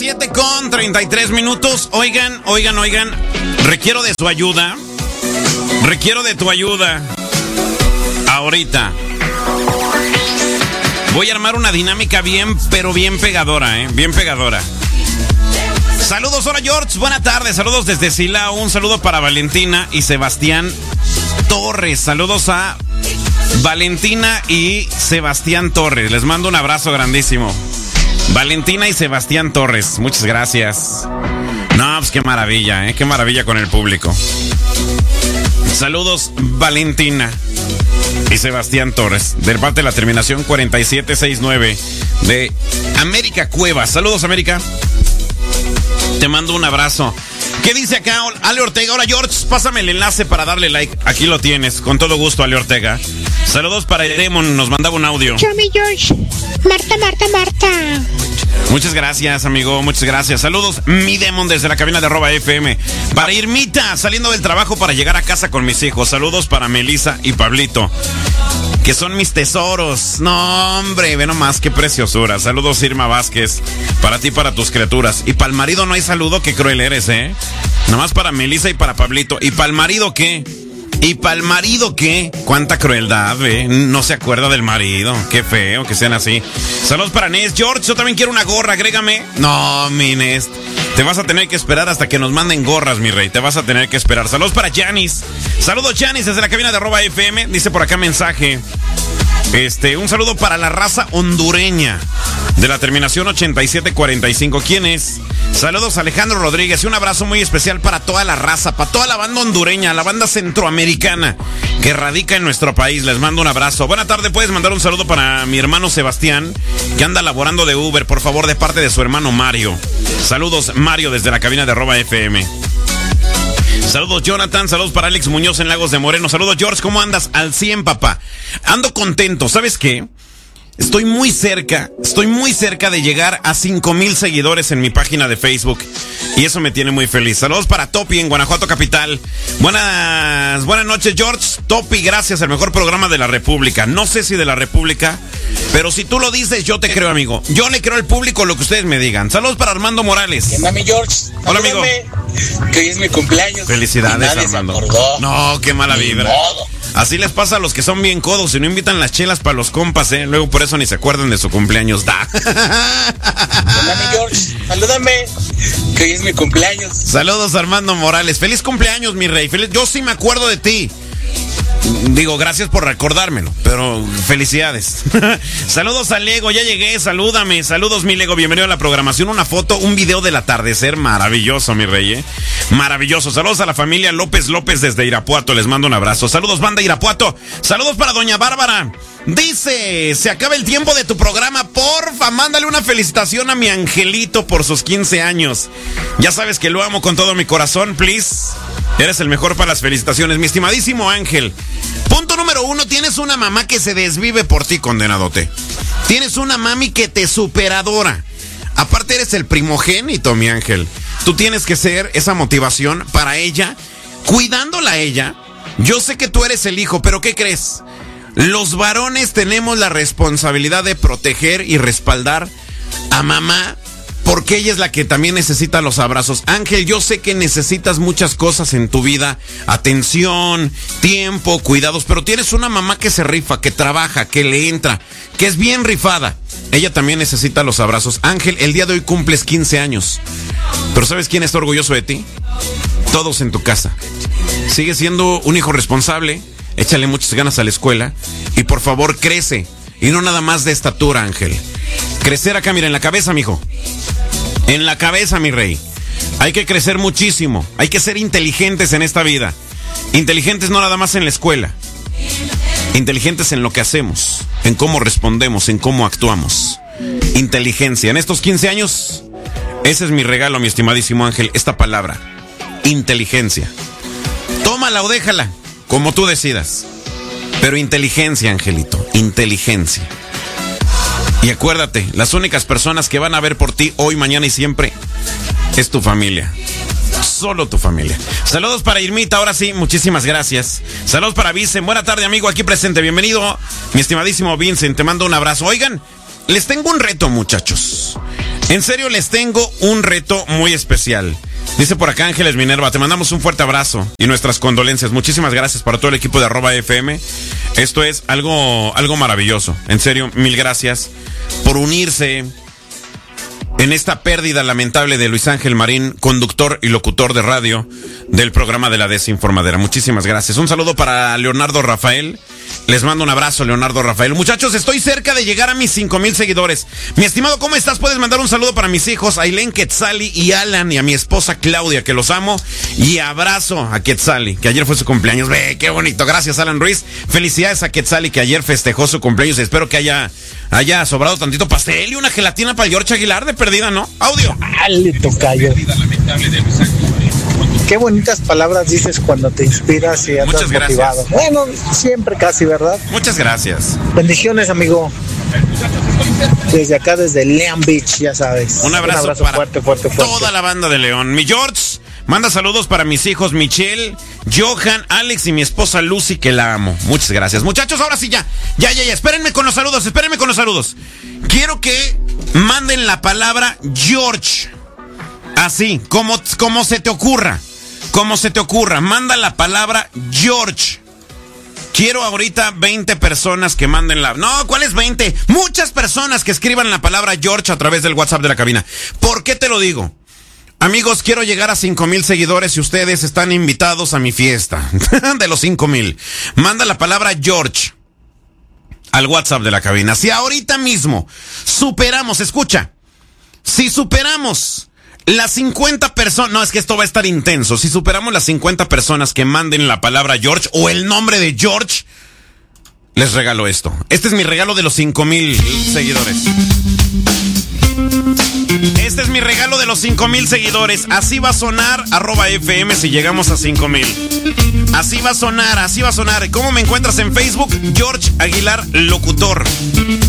7:33. Oigan. Requiero de su ayuda. Ahorita. Voy a armar una dinámica bien pegadora, bien pegadora. Saludos, hola George, buenas tardes. Saludos desde Silao. Un saludo para Valentina y Sebastián Torres. Saludos a Valentina y Sebastián Torres. Les mando un abrazo grandísimo. Valentina y Sebastián Torres, muchas gracias. No, pues qué maravilla, qué maravilla con el público. Saludos, Valentina y Sebastián Torres, del parte de la terminación 4769 de América Cuevas. Saludos, América. Te mando un abrazo. ¿Qué dice acá Ale Ortega? Hola, George, pásame el enlace para darle like. Aquí lo tienes, con todo gusto, Ale Ortega. Saludos para Demon, nos mandaba un audio. Yo, mi George. Marta. Muchas gracias, amigo, muchas gracias. Saludos, mi Demon, desde la cabina de @FM. Para Irmita, saliendo del trabajo para llegar a casa con mis hijos. Saludos para Melissa y Pablito, que son mis tesoros. No, hombre, ve nomás qué preciosura. Saludos, Irma Vázquez, para ti, para tus criaturas. Y para el marido no hay saludo, qué cruel eres, Nomás para Melissa y para Pablito. ¿Y para el marido qué? Cuánta crueldad, no se acuerda del marido. Qué feo que sean así. Saludos para Nest. George, yo también quiero una gorra, agrégame. No, mi Nest, te vas a tener que esperar hasta que nos manden gorras, mi rey. Te vas a tener que esperar. Saludos para Janis. Saludos, Janis, desde la cabina de @FM. Dice por acá mensaje. Un saludo para la raza hondureña de la terminación 8745. ¿Quién es? Saludos, Alejandro Rodríguez, y un abrazo muy especial para toda la raza, para toda la banda hondureña, la banda centroamericana que radica en nuestro país. Les mando un abrazo. Buena tarde, puedes mandar un saludo para mi hermano Sebastián, que anda laborando de Uber, por favor, de parte de su hermano Mario. Saludos, Mario, desde la cabina de @FM. Saludos, Jonathan. Saludos para Alex Muñoz en Lagos de Moreno. Saludos, George. ¿Cómo andas? Al 100, papá. Ando contento. ¿Sabes qué? Estoy muy cerca de llegar a 5,000 seguidores en mi página de Facebook. Y eso me tiene muy feliz. Saludos para Topi en Guanajuato capital. Buenas noches, George. Topi, gracias, el mejor programa de la República. No sé si de la República, pero si tú lo dices, yo te creo, amigo. Yo le creo al público lo que ustedes me digan. Saludos para Armando Morales. ¿Qué onda, mi George? Hola, amigo. Que hoy es mi cumpleaños. Felicidades, Armando. No, qué mala vibra. Así les pasa a los que son bien codos y no invitan las chelas para los compas, Luego por eso ni se acuerdan de su cumpleaños. Hola, mi George. Salúdame, que hoy es mi cumpleaños. Saludos, Armando Morales. Feliz cumpleaños, mi rey. Yo sí me acuerdo de ti. Digo, gracias por recordármelo, pero felicidades. Saludos a Lego, ya llegué, salúdame. Saludos, mi Lego, bienvenido a la programación. Una foto, un video del atardecer, maravilloso, mi rey, maravilloso. Saludos a la familia López desde Irapuato, les mando un abrazo. Saludos, banda Irapuato. Saludos para doña Bárbara. Dice, se acaba el tiempo de tu programa, porfa, mándale una felicitación a mi angelito por sus 15 años. Ya sabes que lo amo con todo mi corazón, please. Eres el mejor para las felicitaciones, mi estimadísimo Ángel. Punto número 1, tienes una mamá que se desvive por ti, condenadote. Tienes una mami que te superadora. Aparte eres el primogénito, mi Ángel. Tú tienes que ser esa motivación para ella, cuidándola a ella. Yo sé que tú eres el hijo, pero ¿qué crees? Los varones tenemos la responsabilidad de proteger y respaldar a mamá, porque ella es la que también necesita los abrazos. Ángel, yo sé que necesitas muchas cosas en tu vida, atención, tiempo, cuidados, pero tienes una mamá que se rifa, que trabaja, que le entra, que es bien rifada. Ella también necesita los abrazos. Ángel, el día de hoy cumples 15 años, pero ¿sabes quién está orgulloso de ti? Todos en tu casa. Sigue siendo un hijo responsable, échale muchas ganas a la escuela y por favor crece. Y no nada más de estatura, Ángel. Crecer acá, mira, en la cabeza, mijo. En la cabeza, mi rey. Hay que crecer muchísimo. Hay que ser inteligentes en esta vida. Inteligentes no nada más en la escuela. Inteligentes en lo que hacemos, en cómo respondemos, en cómo actuamos. Inteligencia. En estos 15 años, ese es mi regalo, mi estimadísimo Ángel. Esta palabra, inteligencia. Tómala o déjala, como tú decidas. Pero inteligencia, Angelito, inteligencia. Y acuérdate, las únicas personas que van a ver por ti hoy, mañana y siempre es tu familia. Solo tu familia. Saludos para Irmita, ahora sí, muchísimas gracias. Saludos para Vincent, buena tarde, amigo, aquí presente, bienvenido, mi estimadísimo Vincent, te mando un abrazo. Oigan, les tengo un reto, muchachos. En serio, les tengo un reto muy especial. Dice por acá Ángeles Minerva, te mandamos un fuerte abrazo y nuestras condolencias. Muchísimas gracias para todo el equipo de @FM. Esto es algo maravilloso. En serio, mil gracias por unirse en esta pérdida lamentable de Luis Ángel Marín, conductor y locutor de radio del programa de la Desinformadera. Muchísimas gracias. Un saludo para Leonardo Rafael. Les mando un abrazo, Leonardo Rafael. Muchachos, estoy cerca de llegar a mis 5,000 seguidores. Mi estimado, ¿cómo estás? Puedes mandar un saludo para mis hijos, Ailén, Quetzali y Alan, y a mi esposa Claudia, que los amo. Y abrazo a Quetzali, que ayer fue su cumpleaños. Ve, qué bonito. Gracias, Alan Ruiz. Felicidades a Quetzali, que ayer festejó su cumpleaños. Espero que haya sobrado tantito pastel y una gelatina para George Aguilar de perdida, ¿no? Audio. Dale, tocayo. Qué bonitas palabras dices cuando te inspiras y andas motivado. Bueno, siempre casi, ¿verdad? Muchas gracias. Bendiciones, amigo. Desde acá, desde León Beach, ya sabes. Un abrazo para fuerte. toda la banda de León. Mi George, manda saludos para mis hijos Michelle, Johan, Alex y mi esposa Lucy, que la amo. Muchas gracias. Muchachos, ahora sí ya. Espérenme con los saludos. Quiero que manden la palabra George. Así, como se te ocurra. Como se te ocurra, manda la palabra George. Quiero ahorita 20 personas que manden la... No, ¿cuáles 20? Muchas personas que escriban la palabra George a través del WhatsApp de la cabina. ¿Por qué te lo digo? Amigos, quiero llegar a 5,000 seguidores y ustedes están invitados a mi fiesta de los 5,000. Manda la palabra George al WhatsApp de la cabina. Si ahorita mismo superamos, escucha, si superamos las 50 personas, no, es que esto va a estar intenso. Si superamos las 50 personas que manden la palabra George o el nombre de George, les regalo esto. Este es mi regalo de los 5,000 seguidores. Este es mi regalo de los 5,000 seguidores. Así va a sonar @FM si llegamos a 5,000. Así va a sonar. ¿Cómo me encuentras en Facebook? George Aguilar Locutor.